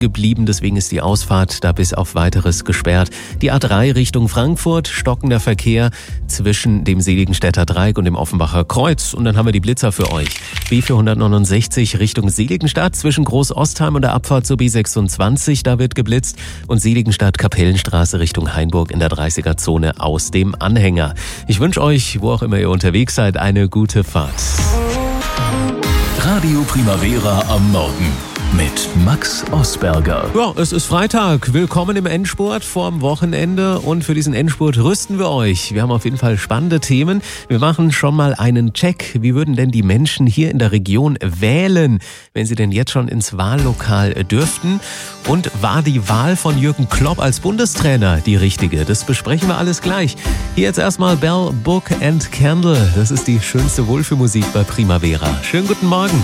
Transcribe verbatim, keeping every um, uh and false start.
geblieben, deswegen ist die Ausfahrt da bis auf Weiteres gesperrt. Die A drei Richtung Frankfurt, stockender Verkehr zwischen dem Seligenstädter Dreieck und dem Offenbacher Kreuz. Und dann haben wir die Blitzer für euch. B vierhundertneunundsechzig Richtung Seligenstadt zwischen Groß-Ostheim und der Abfahrt zur B sechsundzwanzig, da wird geblitzt. Und Seligenstadt-Kapellenstraße Richtung Hainburg in der dreißiger-Zone aus dem Anhänger. Ich wünsche euch, wo auch immer ihr unterwegs seid, eine gute Fahrt. Radio Primavera am Morgen mit Max Osberger. Ja, es ist Freitag. Willkommen im Endspurt vorm Wochenende. Und für diesen Endspurt rüsten wir euch. Wir haben auf jeden Fall spannende Themen. Wir machen schon mal einen Check. Wie würden denn die Menschen hier in der Region wählen, wenn sie denn jetzt schon ins Wahllokal dürften? Und war die Wahl von Jürgen Klopp als Bundestrainer die richtige? Das besprechen wir alles gleich. Hier jetzt erstmal Bell, Book and Candle. Das ist die schönste Wohlfühlmusik bei Primavera. Schönen guten Morgen.